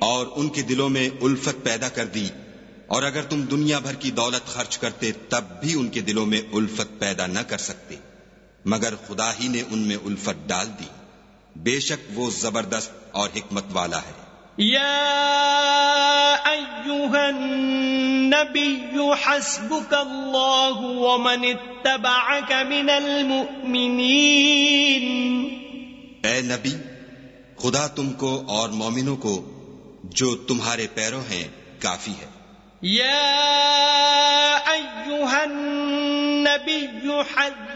और उनके दिलों में उल्फत पैदा कर दी, और अगर तुम दुनिया भर की दौलत खर्च करते तब भी उनके दिलों में उल्फत पैदा न कर सकते, मगर खुदा ही ने उनमें उल्फत डाल दी। बेशक वो जबरदस्त और हिकमत वाला है। या अय्युहन नबिय्यु हस्बुकल्लाहु व मन इत्तबअक मिनल मुमिनीन। ए नबी, खुदा तुमको और मोमिनों को जो तुम्हारे पैरों हैं काफी है। या अय्युहन नबिय्यु